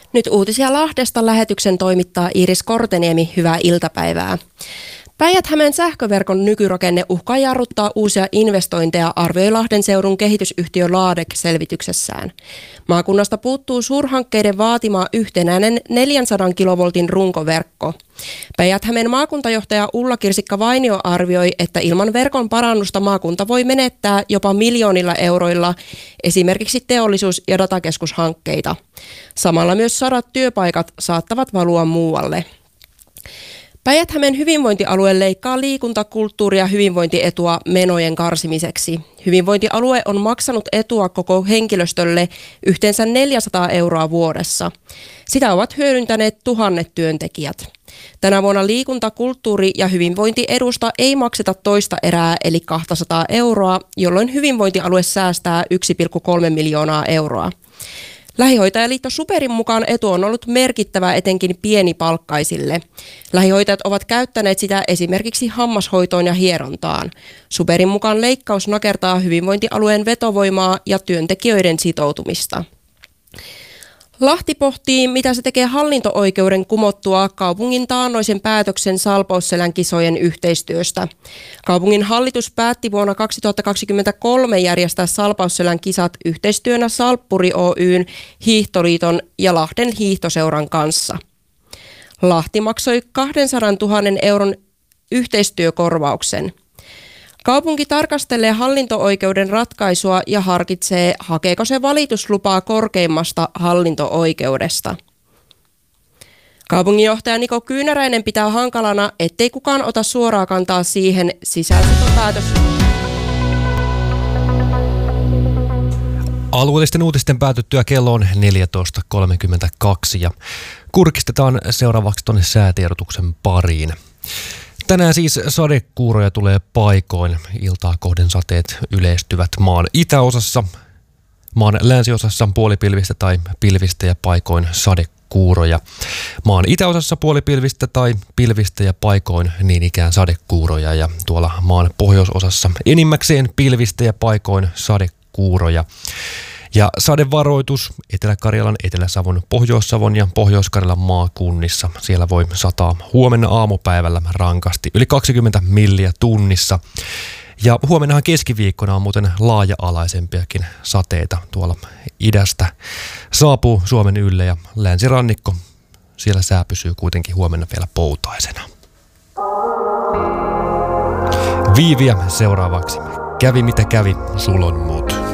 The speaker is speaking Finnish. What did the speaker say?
Nyt uutisia Lahdesta lähetyksen toimittaa Iiris Korteniemi. Hyvää iltapäivää. Päijät-Hämeen sähköverkon nykyrakenne uhkaa jarruttaa uusia investointeja, arvioi Lahden seudun kehitysyhtiö Ladec selvityksessään. Maakunnasta puuttuu suurhankkeiden vaatima yhtenäinen 400 kilovoltin runkoverkko. Päijät-Hämeen maakuntajohtaja Ulla Kirsikka-Vainio arvioi, että ilman verkon parannusta maakunta voi menettää jopa miljoonilla euroilla esimerkiksi teollisuus- ja datakeskushankkeita. Samalla myös 100 työpaikat saattavat valua muualle. Päijät-Hämeen hyvinvointialue leikkaa liikunta-, kulttuuri- ja hyvinvointietua menojen karsimiseksi. Hyvinvointialue on maksanut etua koko henkilöstölle yhteensä 400 euroa vuodessa. Sitä ovat hyödyntäneet 1000 työntekijät. Tänä vuonna liikunta-, kulttuuri- ja hyvinvointiedusta ei makseta toista erää eli 200 euroa, jolloin hyvinvointialue säästää 1,3 miljoonaa euroa. Lähihoitajaliitto SuPerin mukaan etu on ollut merkittävä etenkin pienipalkkaisille. Lähihoitajat ovat käyttäneet sitä esimerkiksi hammashoitoon ja hierontaan. SuPerin mukaan leikkaus nakertaa hyvinvointialueen vetovoimaa ja työntekijöiden sitoutumista. Lahti pohtii, mitä se tekee hallinto-oikeuden kumottua kaupungin taannoisen päätöksen Salpausselän kisojen yhteistyöstä. Kaupungin hallitus päätti vuonna 2023 järjestää Salpausselän kisat yhteistyönä Salppuri Oyn, Hiihtoliiton ja Lahden hiihtoseuran kanssa. Lahti maksoi 200 000 euron yhteistyökorvauksen. Kaupunki tarkastelee hallinto-oikeuden ratkaisua ja harkitsee, hakeeko se valituslupaa korkeimmasta hallinto-oikeudesta. Kaupunginjohtaja Niko Kyynäräinen pitää hankalana, ettei kukaan ota suoraa kantaa siihen, sisältääkö päätös. Alueellisten uutisten päätyttyä kello on 14.32 ja kurkistetaan seuraavaksi tuonne säätiedotuksen pariin. Tänään siis sadekuuroja tulee paikoin. Iltaa kohden sateet yleistyvät maan itäosassa, maan länsiosassa puolipilvistä tai pilvistä ja paikoin sadekuuroja. Maan itäosassa puolipilvistä tai pilvistä ja paikoin niin ikään sadekuuroja ja tuolla maan pohjoisosassa enimmäkseen pilvistä ja paikoin sadekuuroja. Ja sadevaroitus Etelä-Karjalan, Etelä-Savon, Pohjois-Savon ja Pohjois-Karjalan maakunnissa. Siellä voi sataa huomenna aamupäivällä rankasti, yli 20 milliä tunnissa. Ja huomennahan keskiviikkona on muuten laaja-alaisempiakin sateita tuolla idästä. Saapuu Suomen ylle ja länsirannikko, siellä sää pysyy kuitenkin huomenna vielä poutaisena. Viiviä seuraavaksi. Kävi mitä kävi, sulon mut.